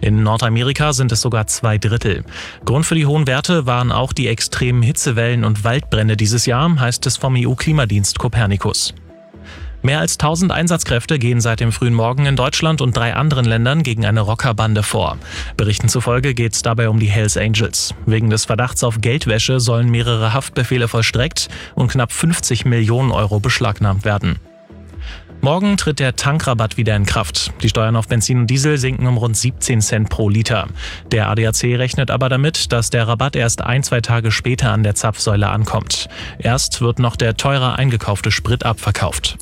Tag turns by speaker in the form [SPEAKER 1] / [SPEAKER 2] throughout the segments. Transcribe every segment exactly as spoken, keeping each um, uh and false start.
[SPEAKER 1] In Nordamerika sind es sogar zwei Drittel. Grund für die hohen Werte waren auch die extremen Hitzewellen und Waldbrände dieses Jahr, heißt es vom E U-Klimadienst Copernicus. Mehr als tausend Einsatzkräfte gehen seit dem frühen Morgen in Deutschland und drei anderen Ländern gegen eine Rockerbande vor. Berichten zufolge geht es dabei um die Hells Angels. Wegen des Verdachts auf Geldwäsche sollen mehrere Haftbefehle vollstreckt und knapp fünfzig Millionen Euro beschlagnahmt werden. Morgen tritt der Tankrabatt wieder in Kraft. Die Steuern auf Benzin und Diesel sinken um rund siebzehn Cent pro Liter. Der A D A C rechnet aber damit, dass der Rabatt erst ein, zwei Tage später an der Zapfsäule ankommt. Erst wird noch der teurer eingekaufte Sprit abverkauft.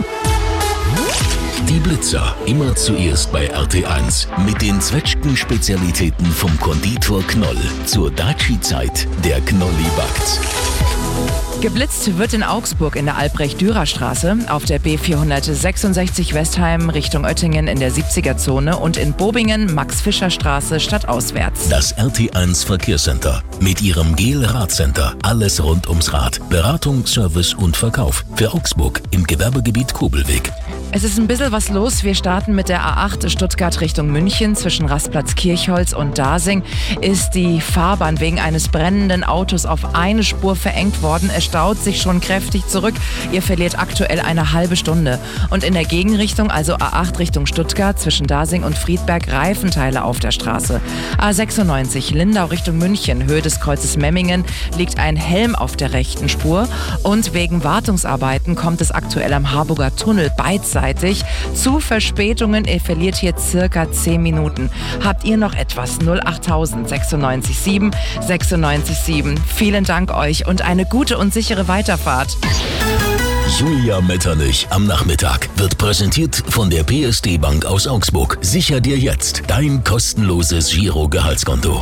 [SPEAKER 2] Die Blitzer, immer zuerst bei R T eins. Mit den Zwetschgen-Spezialitäten vom Konditor Knoll. Zur Daci-Zeit, der Knolli backt.
[SPEAKER 3] Geblitzt wird in Augsburg in der Albrecht-Dürer-Straße, auf der B vierhundertsechsundsechzig Westheim Richtung Oettingen in der siebziger-Zone und in Bobingen Max-Fischer-Straße stadtauswärts.
[SPEAKER 2] Das R T eins Verkehrscenter mit ihrem Gel-Radcenter. Alles rund ums Rad. Beratung, Service und Verkauf. Für Augsburg im Gewerbegebiet Kobelweg.
[SPEAKER 3] Es ist ein bisschen was los. Wir starten mit der A acht Stuttgart Richtung München. Zwischen Rastplatz Kirchholz und Dasing ist die Fahrbahn wegen eines brennenden Autos auf eine Spur verengt worden. Es staut sich schon kräftig zurück. Ihr verliert aktuell eine halbe Stunde. Und in der Gegenrichtung, also A acht Richtung Stuttgart, zwischen Dasing und Friedberg, Reifenteile auf der Straße. A sechsundneunzig Lindau Richtung München, Höhe des Kreuzes Memmingen, liegt ein Helm auf der rechten Spur. Und wegen Wartungsarbeiten kommt es aktuell am Harburger Tunnel beidseitig zu Verspätungen. Ihr verliert hier circa zehn Minuten. Habt ihr noch etwas? null achttausend sechsundneunzig sieben sechsundneunzig sieben. Vielen Dank euch und eine gute und sichere Weiterfahrt.
[SPEAKER 2] Julia Metternich am Nachmittag wird präsentiert von der P S D Bank aus Augsburg. Sicher dir jetzt dein kostenloses Giro-Gehaltskonto.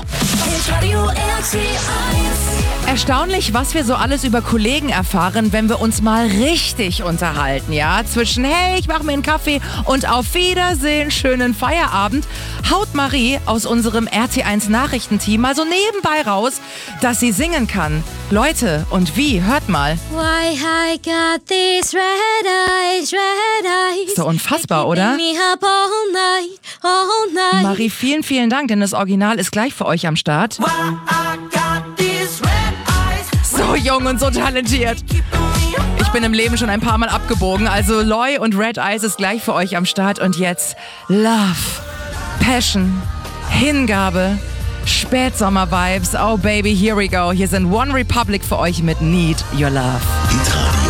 [SPEAKER 3] Erstaunlich, was wir so alles über Kollegen erfahren, wenn wir uns mal richtig unterhalten, ja? Zwischen hey, ich mache mir einen Kaffee und auf Wiedersehen, schönen Feierabend, haut Marie aus unserem R T eins Nachrichtenteam mal so nebenbei raus, dass sie singen kann. Leute, und wie? Hört mal.
[SPEAKER 4] Why I got these red eyes, red eyes.
[SPEAKER 3] Ist doch unfassbar, oder?
[SPEAKER 4] Me up all night, all night.
[SPEAKER 3] Marie, vielen, vielen Dank, denn das Original ist gleich für euch am Start.
[SPEAKER 4] Why I got these red eyes.
[SPEAKER 3] So jung und so talentiert. Ich bin im Leben schon ein paar Mal abgebogen, also Loy und Red Eyes ist gleich für euch am Start. Und jetzt Love, Passion, Hingabe, Spätsommer-Vibes. Oh baby, here we go. Hier sind One Republic für euch mit Need Your Love.